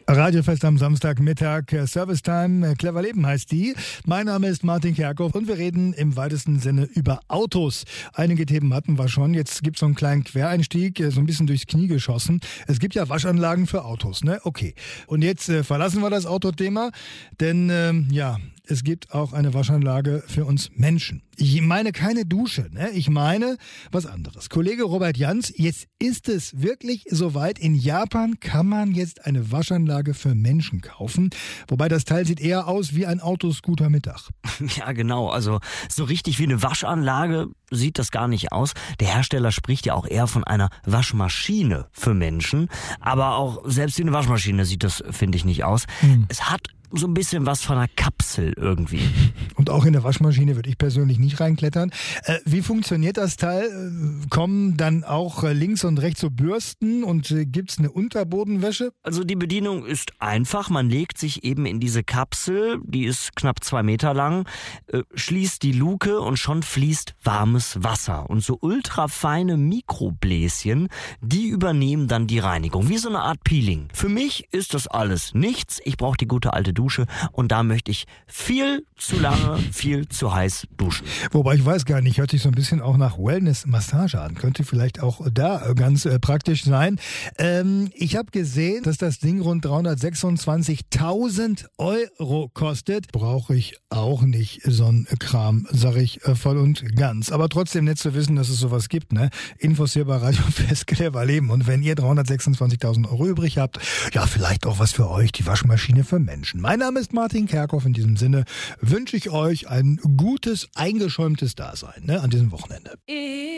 Radiofest am Samstagmittag, Servicetime, Clever Leben heißt die. Mein Name ist Martin Kerkhoff und wir reden im weitesten Sinne über Autos. Einige Themen hatten wir schon, jetzt gibt es so einen kleinen Quereinstieg, so ein bisschen durchs Knie geschossen. Es gibt ja Waschanlagen für Autos, ne? Okay. Und jetzt verlassen wir das Autothema, denn es gibt auch eine Waschanlage für uns Menschen. Ich meine keine Dusche, ne? Ich meine was anderes. Kollege Robert Jans, jetzt ist es wirklich soweit. In Japan kann man jetzt eine Waschanlage für Menschen kaufen. Wobei das Teil sieht eher aus wie ein Autoscooter mit Dach. Ja, genau. Also so richtig wie eine Waschanlage sieht das gar nicht aus. Der Hersteller spricht ja auch eher von einer Waschmaschine für Menschen. Aber auch selbst wie eine Waschmaschine sieht das, finde ich, nicht aus. Es hat so ein bisschen was von einer Kapsel irgendwie. Und auch in der Waschmaschine würde ich persönlich nicht reinklettern. Wie funktioniert das Teil? Kommen dann auch links und rechts so Bürsten und gibt's eine Unterbodenwäsche? Also die Bedienung ist einfach. Man legt sich eben in diese Kapsel, die ist knapp 2 Meter lang, schließt die Luke und schon fließt warmes Wasser. Und so ultrafeine Mikrobläschen, die übernehmen dann die Reinigung. Wie so eine Art Peeling. Für mich ist das alles nichts. Ich brauche die gute alte Dusche und da möchte ich viel zu lange, viel zu heiß duschen. Wobei ich weiß gar nicht, hört sich so ein bisschen auch nach Wellness-Massage an. Könnte vielleicht auch da ganz praktisch sein. Ich habe gesehen, dass das Ding rund 326.000 Euro kostet. Brauche ich auch nicht so einen Kram, sage ich voll und ganz. Aber trotzdem nett zu wissen, dass es sowas gibt, ne? Infos hier bei Radiofest Clever Leben. Und wenn ihr 326.000 Euro übrig habt, ja, vielleicht auch was für euch, die Waschmaschine für Menschen. Mein Name ist Martin Kerkhoff. In diesem Sinne wünsche ich euch ein gutes, eingeschäumtes Dasein, ne, an diesem Wochenende.